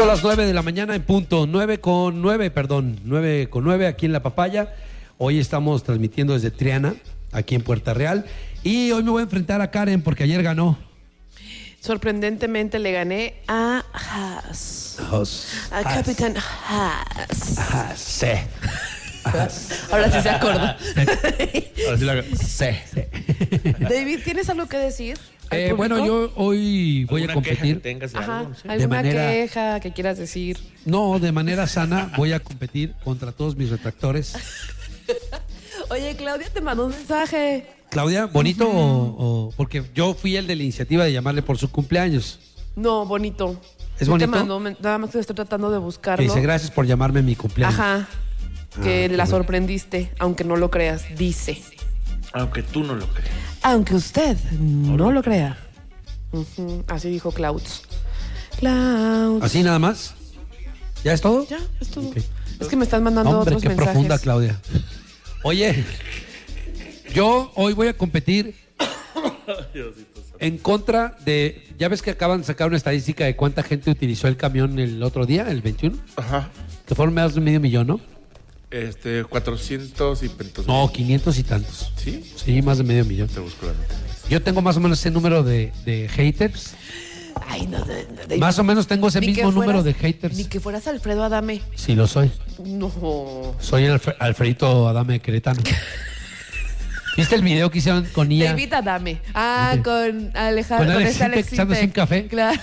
Son las 9 de la mañana en punto, 9:09 aquí en La Papaya. Hoy estamos transmitiendo desde Triana, aquí en Puerta Real. Y hoy me voy a enfrentar a Karen porque ayer ganó. Sorprendentemente le gané a Haas. A Capitán Haas. Haas, sí. Ahora sí se acordó. Ahora sí lo hago. Sí. David, ¿tienes algo que decir? Bueno, yo hoy voy a competir. Queja que tengas de Ajá, algo, ¿sí? ¿alguna manera- queja que quieras decir? No, de manera sana voy a competir contra todos mis retractores. Oye, Claudia te mandó un mensaje. Claudia, ¿bonito porque yo fui el de la iniciativa de llamarle por su cumpleaños? No, bonito. ¿Es Sí bonito? Te mandó, nada más que estoy tratando de Que buscarlo. dice, gracias por llamarme en mi cumpleaños. Ajá. Que qué la bueno. sorprendiste, aunque no lo creas, dice. Aunque tú no lo creas. Aunque usted no lo crea. Ujú, así dijo Clouds. Clouds. ¿Así nada más? ¿Ya es todo? Ya, es todo. Ok. Es que me están mandando Hombre, otros qué mensajes. profunda, Claudia. Oye, yo hoy voy a competir en contra de... ¿Ya ves que acaban de sacar una estadística de cuánta gente utilizó el camión el otro día, el 21? Ajá. Que fueron más de medio millón, ¿no? 400 y pentos. No, 500 y tantos. ¿Sí? Sí, más de medio millón. Te busco la nota. Yo tengo más o menos ese número de haters. Ay, no, David. Más o menos tengo ese Ni que mismo número fueras- de haters. Ni que fueras Alfredo Adame. Sí, lo soy. No. Soy el Alfredito Adame Queretano. ¿Viste el video que hicieron con Nia? David Adame. Ah, Sí. con Alejandro. Con Alex este Sintek echándose un café. Claro.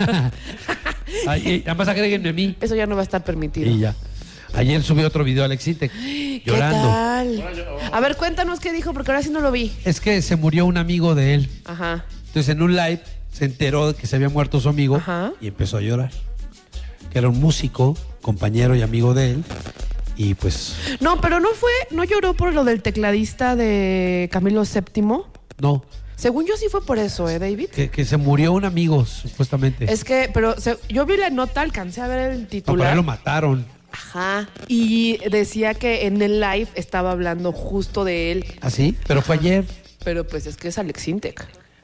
Ay, nada más agréguenme a mí. Eso ya no va a estar permitido. Y ya. Ayer subí otro video a Alex Sintek ¿Qué llorando. tal? A ver, cuéntanos qué dijo, porque ahora sí no lo vi. Es que se murió un amigo de él. Ajá. Entonces en un live se enteró de que se había muerto su amigo. Ajá. Y empezó a llorar. Que era un músico, compañero y amigo de él. Y pues No, pero no lloró por lo del tecladista de Camilo VII. no, Según yo sí fue por eso, David. que se murió un amigo supuestamente. Es que, pero yo vi la nota, alcancé a ver el No, pero a titular. él lo mataron. Ajá. Y decía que en el live estaba hablando justo de él. ¿Ah, sí? Pero fue ayer. Pero pues es que es Alex Sintek.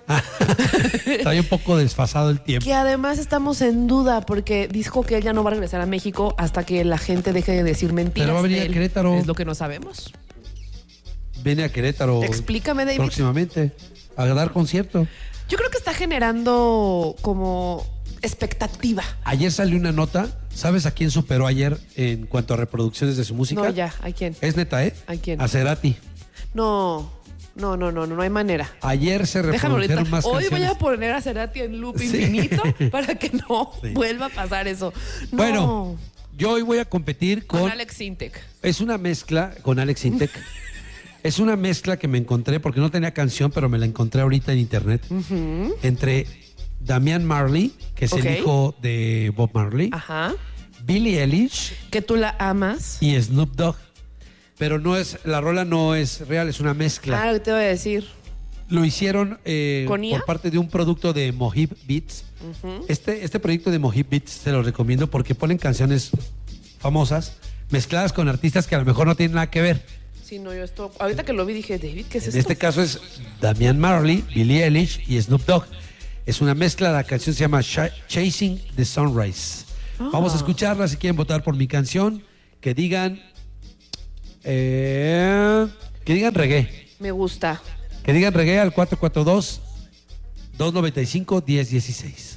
Trae un poco desfasado el tiempo. Que además estamos en duda porque dijo que él ya no va a regresar a México hasta que la gente deje de decir mentiras. Pero va a venir de a él. Querétaro. Es lo que no sabemos. Viene a Querétaro Explícame, David. próximamente a dar concierto. Yo creo que está generando como expectativa. Ayer salió una nota. ¿Sabes a quién superó ayer en cuanto a reproducciones de su música? No, ya, ¿a quién? Es neta, ¿eh? ¿A quién? A Cerati. No hay manera. Ayer se Déjame ahorita. reprodujeron más Hoy voy canciones. a poner a Cerati en loop Sí. infinito para que no Sí. vuelva a pasar eso. No. Bueno, yo hoy voy a competir con con... Alex Sintek. Es una mezcla con Alex Sintek. Es una mezcla que me encontré porque no tenía canción, pero me la encontré ahorita en internet. Entre Damian Marley, que es Ok. el hijo de Bob Marley, Ajá. Billie Eilish Que tú la amas. y Snoop Dogg. Pero no es, la rola no es real, es una mezcla. Ah, lo que te voy a decir. Lo hicieron ¿Con IA? por parte de un producto de Mojib Beats. Este proyecto de Mojib Beats se lo recomiendo porque ponen canciones famosas mezcladas con artistas que a lo mejor no tienen nada que ver. Sí, no, yo esto. Ahorita que lo vi dije, David, ¿qué es En esto? este caso es Damian Marley, Billie Eilish y Snoop Dogg. Es una mezcla, la canción se llama Chasing the Sunrise. Vamos a escucharla, si quieren votar por mi canción, que digan reggae. Me gusta. Que digan reggae al 442-295-1016.